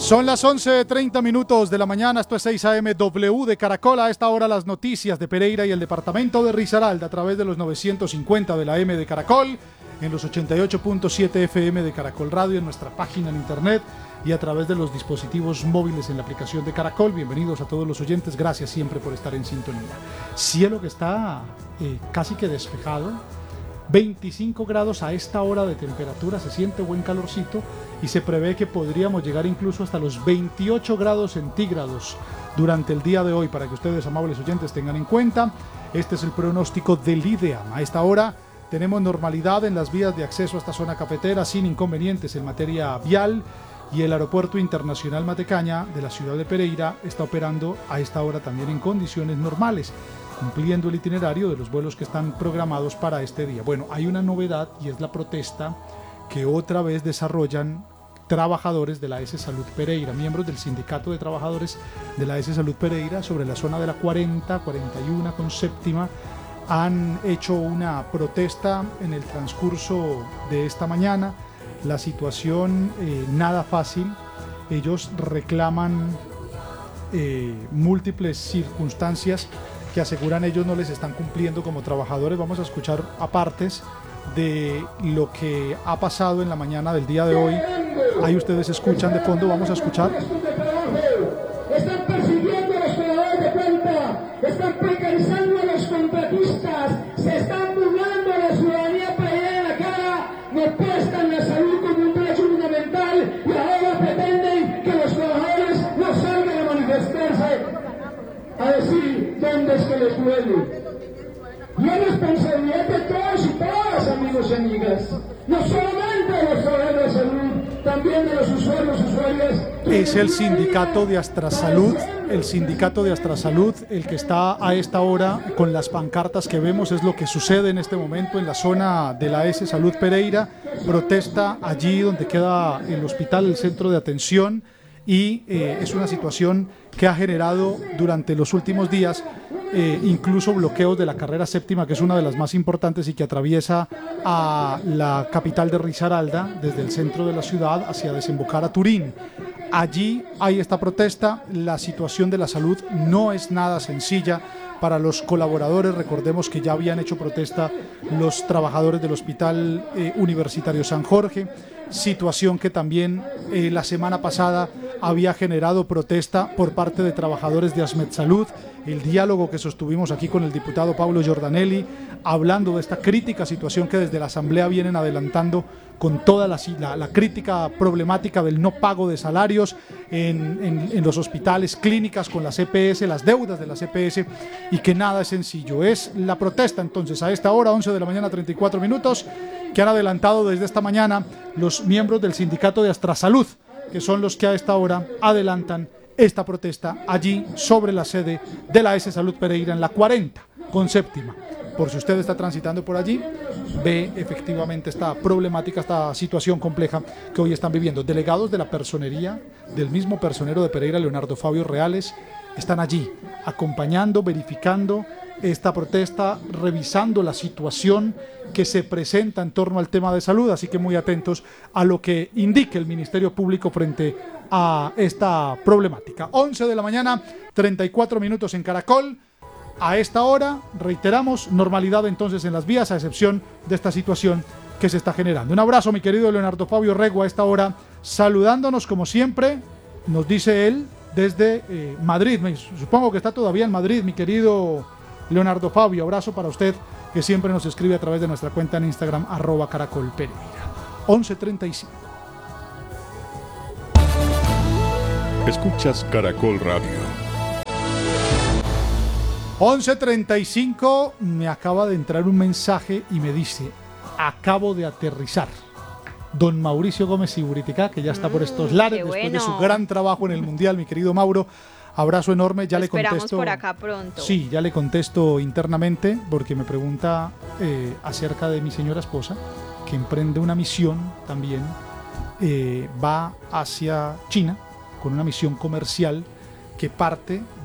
Son las 11:30 de la mañana, esto es 6 AM W de Caracol. A esta hora las noticias de Pereira y el departamento de Risaralda a través de los 950 de la M de Caracol, en los 88.7 FM de Caracol Radio, en nuestra página en internet y a través de los dispositivos móviles en la aplicación de Caracol. Bienvenidos a todos los oyentes, gracias siempre por estar en sintonía. Cielo que está casi que despejado, 25 grados a esta hora de temperatura, se siente buen calorcito y se prevé que podríamos llegar incluso hasta los 28 grados centígrados durante el día de hoy, para que ustedes, amables oyentes, tengan en cuenta. Este es el pronóstico del IDEAM. A esta hora tenemos normalidad en las vías de acceso a esta zona cafetera, sin inconvenientes en materia vial, y el Aeropuerto Internacional Matecaña de la ciudad de Pereira está operando a esta hora también en condiciones normales, cumpliendo el itinerario de los vuelos que están programados para este día. Bueno, hay una novedad y es la protesta que otra vez desarrollan trabajadores de la S Salud Pereira, miembros del Sindicato de Trabajadores de la S Salud Pereira, sobre la zona de la 40, 41 con séptima. Han hecho una protesta en el transcurso de esta mañana. La situación nada fácil. Ellos reclaman múltiples circunstancias que aseguran ellos no les están cumpliendo como trabajadores. Vamos a escuchar apartes de lo que ha pasado en la mañana del día de hoy. Ahí ustedes escuchan de fondo, vamos a escuchar. Están persiguiendo a los creadores de cuenta, están precarizando a los contratistas, se están burlando a la ciudadanía pereira en la cara, no prestan la salud como un derecho fundamental y ahora pretenden que los trabajadores no salgan a manifestarse, a decir dónde es que les duele. Y es responsabilidad de todos y todas, amigos y amigas, no solamente de los trabajadores de salud, también de los usuarios, usuarias. Es el sindicato de Astrasalud, el que está a esta hora con las pancartas que vemos. Es lo que sucede en este momento en la zona de la S Salud Pereira. Protesta allí donde queda el hospital, el centro de atención, y es una situación que ha generado durante los últimos días incluso bloqueos de la carrera séptima, que es una de las más importantes y que atraviesa a la capital de Risaralda desde el centro de la ciudad hacia desembocar a Turín. Allí hay esta protesta. La situación de la salud no es nada sencilla para los colaboradores. Recordemos que ya habían hecho protesta los trabajadores del Hospital Universitario San Jorge, situación que también la semana pasada había generado protesta por parte de trabajadores de Asmed Salud. El diálogo que sostuvimos aquí con el diputado Pablo Giordanelli, hablando de esta crítica situación que desde la Asamblea vienen adelantando, con toda la crítica problemática del no pago de salarios en los hospitales, clínicas, con las EPS, las deudas de las EPS, y que nada es sencillo. Es la protesta entonces a esta hora, 11 de la mañana, 34 minutos, que han adelantado desde esta mañana los miembros del sindicato de Astrasalud, que son los que a esta hora adelantan esta protesta allí sobre la sede de la S Salud Pereira en la 40 con séptima. Por si usted está transitando por allí, ve efectivamente esta problemática, esta situación compleja que hoy están viviendo. Delegados de la personería, del mismo personero de Pereira, Leonardo Fabio Reales, están allí acompañando, verificando esta protesta, revisando la situación que se presenta en torno al tema de salud, así que muy atentos a lo que indique el Ministerio Público frente a esta problemática. 11 de la mañana, 34 minutos en Caracol. A esta hora, reiteramos, normalidad entonces en las vías, a excepción de esta situación que se está generando. Un abrazo, mi querido Leonardo Fabio Rego, a esta hora, saludándonos como siempre, nos dice él, desde Madrid. Supongo que está todavía en Madrid, mi querido Leonardo Fabio. Abrazo para usted, que siempre nos escribe a través de nuestra cuenta en Instagram, @caracolpereira. 11:35. Escuchas Caracol Radio. 11:35, me acaba de entrar un mensaje y me dice: acabo de aterrizar. Don Mauricio Gómez Iburitica, que ya está por estos lares después de su gran trabajo en el Mundial, mi querido Mauro. Abrazo enorme, ya le contesto. Esperamos por acá pronto. Sí, ya le contesto internamente, porque me pregunta acerca de mi señora esposa, que emprende una misión también, va hacia China con una misión comercial que parte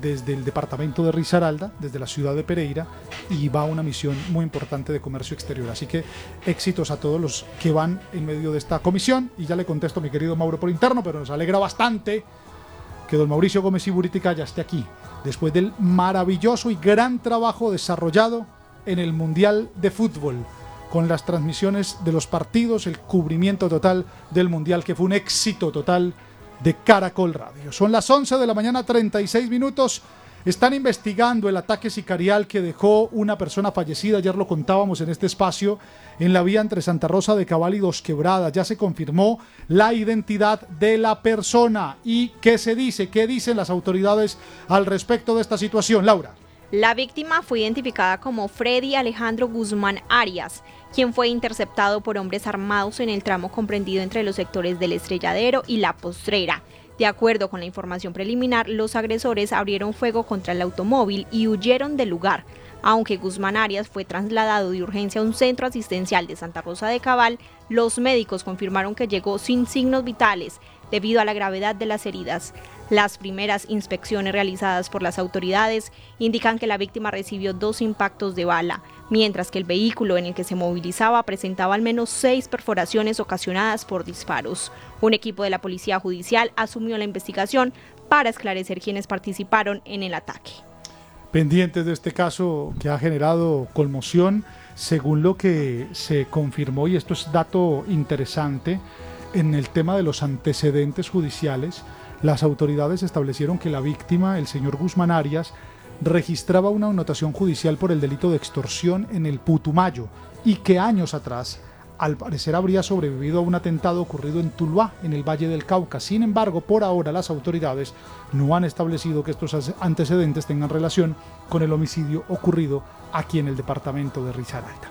desde el departamento de Risaralda, desde la ciudad de Pereira, y va a una misión muy importante de comercio exterior. Así que éxitos a todos los que van en medio de esta comisión. Y ya le contesto a mi querido Mauro por interno, pero nos alegra bastante que don Mauricio Gómez Iburitica ya esté aquí, después del maravilloso y gran trabajo desarrollado en el Mundial de Fútbol, con las transmisiones de los partidos, el cubrimiento total del Mundial, que fue un éxito total de Caracol Radio. Son las 11 de la mañana, 36 minutos. Están investigando el ataque sicarial que dejó una persona fallecida, ayer lo contábamos en este espacio, en la vía entre Santa Rosa de Cabal y Dos Quebradas. Ya se confirmó la identidad de la persona. ¿Y qué se dice? ¿Qué dicen las autoridades al respecto de esta situación, Laura? La víctima fue identificada como Freddy Alejandro Guzmán Arias, quien fue interceptado por hombres armados en el tramo comprendido entre los sectores del Estrelladero y La Postrera. De acuerdo con la información preliminar, los agresores abrieron fuego contra el automóvil y huyeron del lugar. Aunque Guzmán Arias fue trasladado de urgencia a un centro asistencial de Santa Rosa de Cabal, los médicos confirmaron que llegó sin signos vitales debido a la gravedad de las heridas. Las primeras inspecciones realizadas por las autoridades indican que la víctima recibió 2 impactos de bala, mientras que el vehículo en el que se movilizaba presentaba al menos 6 perforaciones ocasionadas por disparos. Un equipo de la Policía Judicial asumió la investigación para esclarecer quiénes participaron en el ataque. Pendientes de este caso que ha generado conmoción, según lo que se confirmó, y esto es dato interesante, en el tema de los antecedentes judiciales, las autoridades establecieron que la víctima, el señor Guzmán Arias, registraba una anotación judicial por el delito de extorsión en el Putumayo y que años atrás, al parecer, habría sobrevivido a un atentado ocurrido en Tuluá, en el Valle del Cauca. Sin embargo, por ahora las autoridades no han establecido que estos antecedentes tengan relación con el homicidio ocurrido aquí en el departamento de Risaralda.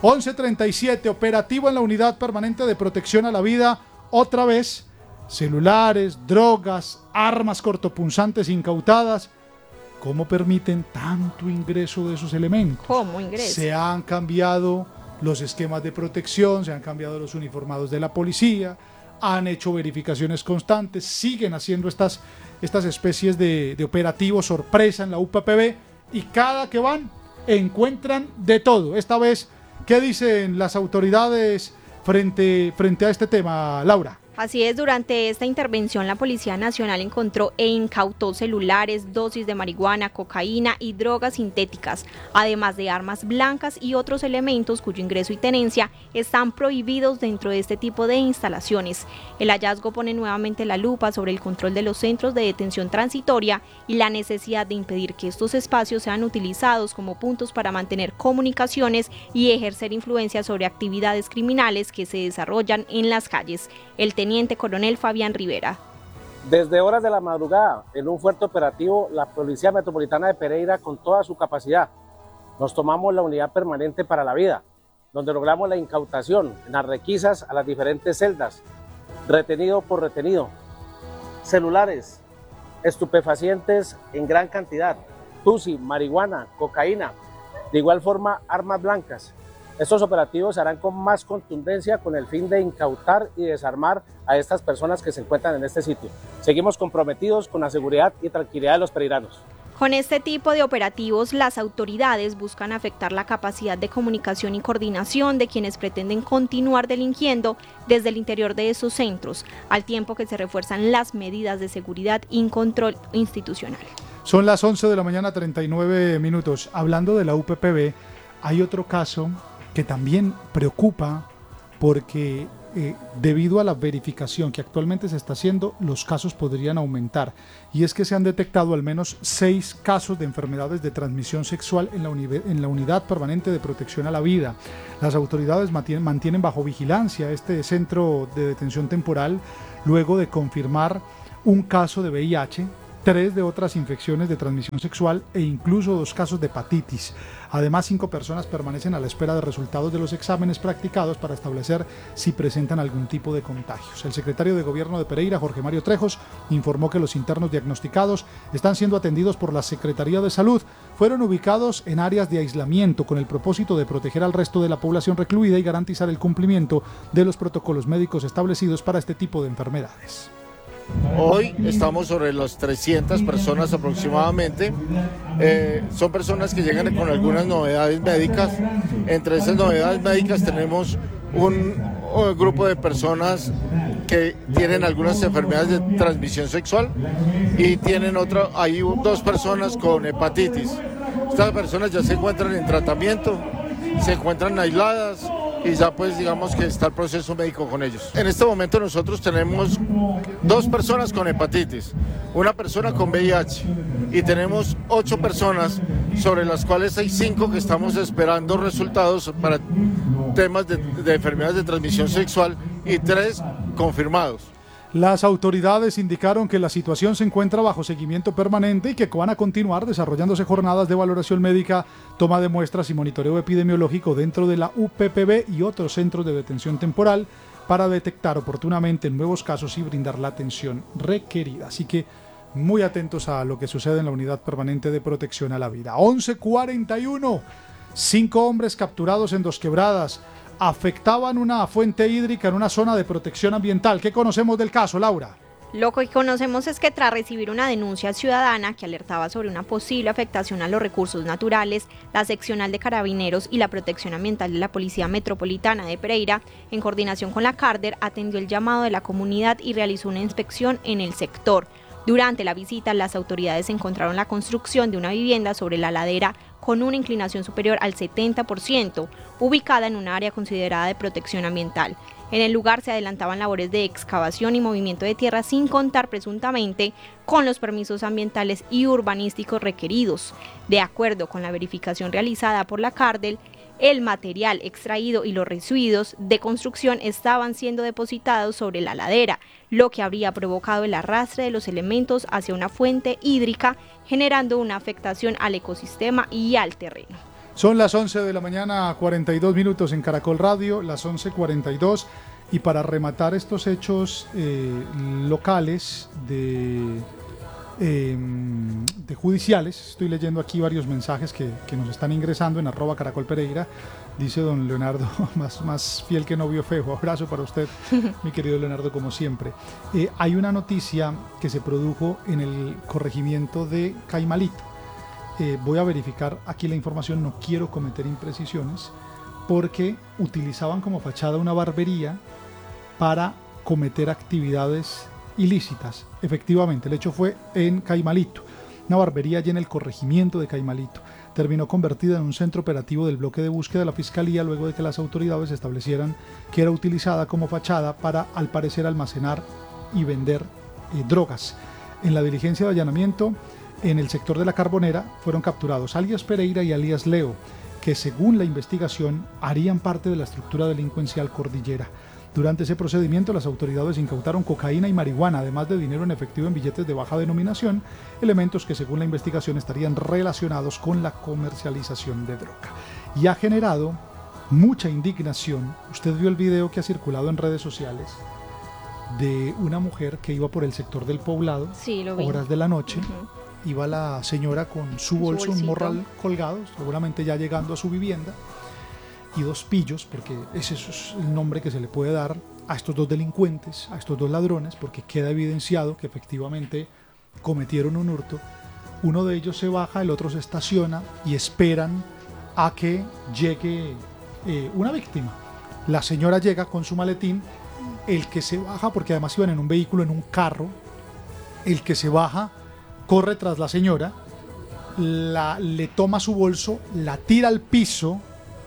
11:37, operativo en la Unidad Permanente de Protección a la Vida, otra vez. Celulares, drogas, armas cortopunzantes incautadas. ¿Cómo permiten tanto ingreso de esos elementos? ¿Cómo ingreso? Se han cambiado los esquemas de protección, se han cambiado los uniformados de la policía, han hecho verificaciones constantes, siguen haciendo estas especies de operativos sorpresa en la UPPB, y cada que van encuentran de todo. Esta vez, ¿qué dicen las autoridades frente a este tema, Laura? Así es, durante esta intervención la Policía Nacional encontró e incautó celulares, dosis de marihuana, cocaína y drogas sintéticas, además de armas blancas y otros elementos cuyo ingreso y tenencia están prohibidos dentro de este tipo de instalaciones. El hallazgo pone nuevamente la lupa sobre el control de los centros de detención transitoria y la necesidad de impedir que estos espacios sean utilizados como puntos para mantener comunicaciones y ejercer influencia sobre actividades criminales que se desarrollan en las calles. El Teniente Coronel Fabián Rivera. Desde horas de la madrugada, en un fuerte operativo, la Policía Metropolitana de Pereira, con toda su capacidad, nos tomamos la Unidad Permanente para la Vida, donde logramos la incautación en las requisas a las diferentes celdas, retenido por retenido, celulares, estupefacientes en gran cantidad, tusi, marihuana, cocaína, de igual forma armas blancas. Estos operativos se harán con más contundencia con el fin de incautar y desarmar a estas personas que se encuentran en este sitio. Seguimos comprometidos con la seguridad y tranquilidad de los pereiranos. Con este tipo de operativos, las autoridades buscan afectar la capacidad de comunicación y coordinación de quienes pretenden continuar delinquiendo desde el interior de esos centros, al tiempo que se refuerzan las medidas de seguridad y control institucional. Son las 11 de la mañana, 39 minutos. Hablando de la UPPB, hay otro caso que también preocupa porque debido a la verificación que actualmente se está haciendo, los casos podrían aumentar. Y es que se han detectado al menos 6 casos de enfermedades de transmisión sexual en la Unidad Permanente de Protección a la Vida. Las autoridades mantienen bajo vigilancia este centro de detención temporal luego de confirmar un caso de VIH, 3 de otras infecciones de transmisión sexual e incluso 2 casos de hepatitis. Además, 5 personas permanecen a la espera de resultados de los exámenes practicados para establecer si presentan algún tipo de contagios. El secretario de Gobierno de Pereira, Jorge Mario Trejos, informó que los internos diagnosticados están siendo atendidos por la Secretaría de Salud. Fueron ubicados en áreas de aislamiento con el propósito de proteger al resto de la población recluida y garantizar el cumplimiento de los protocolos médicos establecidos para este tipo de enfermedades. Hoy estamos sobre las 300 personas aproximadamente. Son personas que llegan con algunas novedades médicas. Entre esas novedades médicas tenemos un grupo de personas que tienen algunas enfermedades de transmisión sexual y hay 2 personas con hepatitis. Estas personas ya se encuentran en tratamiento, se encuentran aisladas y ya pues digamos que está el proceso médico con ellos. En este momento nosotros tenemos 2 personas con hepatitis, una persona con VIH y tenemos 8 personas sobre las cuales hay 5 que estamos esperando resultados para temas de enfermedades de transmisión sexual y 3 confirmados. Las autoridades indicaron que la situación se encuentra bajo seguimiento permanente y que van a continuar desarrollándose jornadas de valoración médica, toma de muestras y monitoreo epidemiológico dentro de la UPPB y otros centros de detención temporal para detectar oportunamente nuevos casos y brindar la atención requerida. Así que muy atentos a lo que sucede en la Unidad Permanente de Protección a la Vida. 11:41, 5 hombres capturados en Dos Quebradas. Afectaban una fuente hídrica en una zona de protección ambiental. ¿Qué conocemos del caso, Laura? Lo que conocemos es que tras recibir una denuncia ciudadana que alertaba sobre una posible afectación a los recursos naturales, la seccional de Carabineros y la protección ambiental de la Policía Metropolitana de Pereira, en coordinación con la CARDER, atendió el llamado de la comunidad y realizó una inspección en el sector. Durante la visita, las autoridades encontraron la construcción de una vivienda sobre la ladera con una inclinación superior al 70%, ubicada en un área considerada de protección ambiental. En el lugar se adelantaban labores de excavación y movimiento de tierra sin contar presuntamente con los permisos ambientales y urbanísticos requeridos. De acuerdo con la verificación realizada por la CARDEL, el material extraído y los residuos de construcción estaban siendo depositados sobre la ladera, lo que habría provocado el arrastre de los elementos hacia una fuente hídrica, generando una afectación al ecosistema y al terreno. Son las 11 de la mañana, 42 minutos en Caracol Radio, las 11:42, y para rematar estos hechos locales de judiciales, estoy leyendo aquí varios mensajes que nos están ingresando en @caracolpereira. Dice don Leonardo, más fiel que novio feo. Abrazo para usted, mi querido Leonardo, como siempre. Hay una noticia que se produjo en el corregimiento de Caimalito. Voy a verificar aquí la información, no quiero cometer imprecisiones, porque utilizaban como fachada una barbería para cometer actividades ilícitas. Efectivamente, el hecho fue en Caimalito, una barbería allí en el corregimiento de Caimalito. Terminó convertida en un centro operativo del bloque de búsqueda de la Fiscalía luego de que las autoridades establecieran que era utilizada como fachada para, al parecer, almacenar y vender drogas. En la diligencia de allanamiento en el sector de la Carbonera fueron capturados alias Pereira y alias Leo, que según la investigación harían parte de la estructura delincuencial Cordillera. Durante ese procedimiento, las autoridades incautaron cocaína y marihuana, además de dinero en efectivo en billetes de baja denominación, elementos que según la investigación estarían relacionados con la comercialización de droga. Y ha generado mucha indignación. Usted vio el video que ha circulado en redes sociales de una mujer que iba por el sector del Poblado, sí, lo vi. Horas de la noche. Iba la señora con su bolso, un morral colgado, seguramente ya llegando a su vivienda, y 2 pillos, porque ese es el nombre que se le puede dar a estos 2 delincuentes, a estos 2 ladrones, porque queda evidenciado que efectivamente cometieron un hurto. Uno de ellos se baja, el otro se estaciona y esperan a que llegue una víctima. La señora llega con su maletín, el que se baja, porque además iban en un vehículo, en un carro, el que se baja corre tras la señora, le toma su bolso, la tira al piso,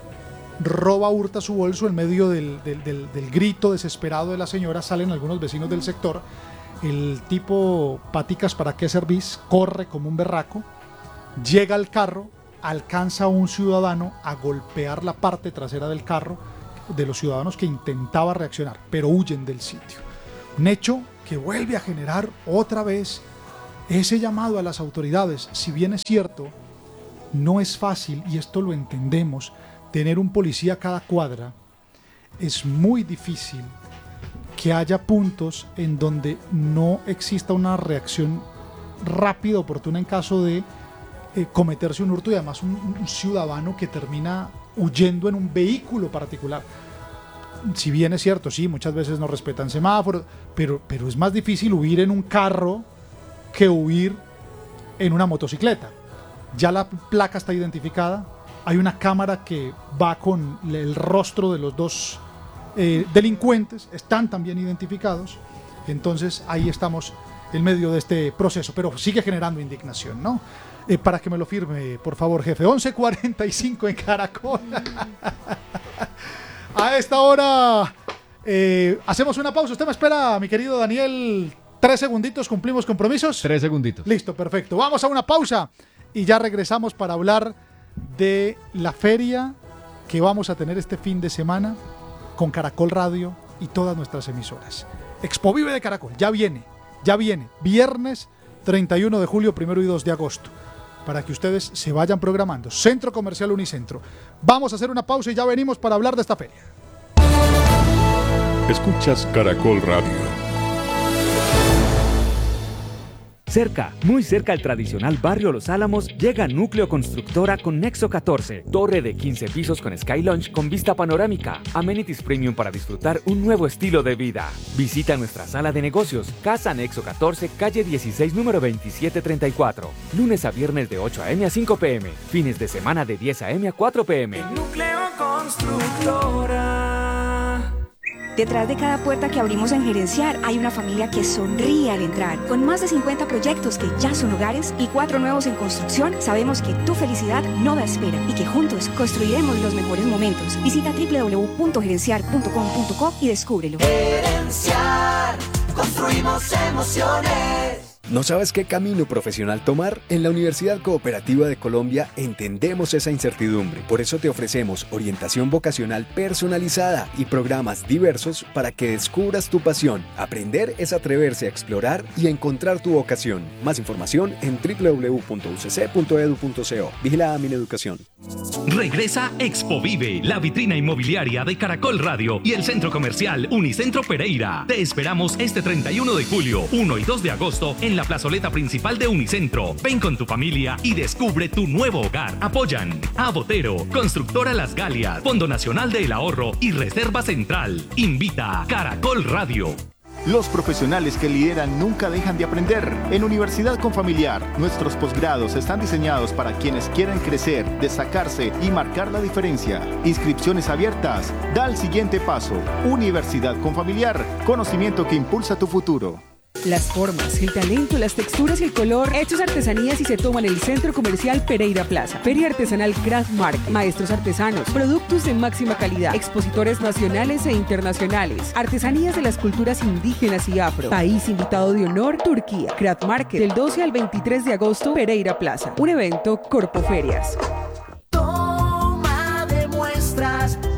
hurta su bolso. En medio del grito desesperado de la señora salen algunos vecinos del sector. El tipo, paticas, ¿para qué servís?, corre como un berraco, llega al carro, alcanza a un ciudadano a golpear la parte trasera del carro de los ciudadanos que intentaba reaccionar, pero huyen del sitio. Un hecho que vuelve a generar otra vez ese llamado a las autoridades. Si bien es cierto, no es fácil, y esto lo entendemos, tener un policía a cada cuadra, es muy difícil que haya puntos en donde no exista una reacción rápida, oportuna en caso de cometerse un hurto, y además un ciudadano que termina huyendo en un vehículo particular. si bien es cierto, sí, muchas veces no respetan semáforos, pero es más difícil huir en un carro que huir en una motocicleta. Ya la placa está identificada, hay una cámara que va con el rostro de los dos delincuentes, están también identificados, entonces ahí estamos en medio de este proceso, pero sigue generando indignación, ¿no? Para que me lo firme, por favor, jefe. 11:45 en Caracol. A esta hora hacemos una pausa. ¿Usted me espera, mi querido Daniel? 3 segunditos, ¿cumplimos compromisos? 3 segunditos. Listo, perfecto. Vamos a una pausa y ya regresamos para hablar de la feria que vamos a tener este fin de semana con Caracol Radio y todas nuestras emisoras. Expo Vive de Caracol, ya viene. Viernes 31 de julio, 1 y 2 de agosto. Para que ustedes se vayan programando. Centro Comercial Unicentro. Vamos a hacer una pausa y ya venimos para hablar de esta feria. Escuchas Caracol Radio. Cerca, muy cerca al tradicional barrio Los Álamos, llega Núcleo Constructora con Nexo 14, torre de 15 pisos con Sky Lounge con vista panorámica, amenities premium para disfrutar un nuevo estilo de vida. Visita nuestra sala de negocios, Casa Nexo 14, calle 16, número 2734, lunes a viernes de 8 a.m. a 5 p.m, fines de semana de 10 a.m. a 4 p.m. Núcleo Constructora. Detrás de cada puerta que abrimos en Gerenciar hay una familia que sonríe al entrar. Con más de 50 proyectos que ya son hogares y 4 nuevos en construcción, sabemos que tu felicidad no da espera y que juntos construiremos los mejores momentos. Visita www.gerenciar.com.co y descúbrelo. Gerenciar, construimos emociones. ¿No sabes qué camino profesional tomar? En la Universidad Cooperativa de Colombia entendemos esa incertidumbre. Por eso te ofrecemos orientación vocacional personalizada y programas diversos para que descubras tu pasión. Aprender es atreverse a explorar y a encontrar tu vocación. Más información en www.ucc.edu.co. Vigilada Mineducación. Regresa Expo Vive, la vitrina inmobiliaria de Caracol Radio y el centro comercial Unicentro Pereira. Te esperamos este 31 de julio, 1 y 2 de agosto en la plazoleta principal de Unicentro. Ven con tu familia y descubre tu nuevo hogar. Apoyan a Botero, Constructora Las Galias, Fondo Nacional del Ahorro y Reserva Central. Invita Caracol Radio. Los profesionales que lideran nunca dejan de aprender. En Universidad Confamiliar, nuestros posgrados están diseñados para quienes quieren crecer, destacarse y marcar la diferencia. Inscripciones abiertas. Da el siguiente paso. Universidad Confamiliar. Conocimiento que impulsa tu futuro. Las formas, el talento, las texturas y el color, hechos artesanías y se toman en el Centro Comercial Pereira Plaza. Feria artesanal Craft Market, maestros artesanos, productos de máxima calidad, expositores nacionales e internacionales, artesanías de las culturas indígenas y afro. País invitado de honor, Turquía. Craft Market, del 12 al 23 de agosto, Pereira Plaza. Un evento Corpoferias. Toma de muestras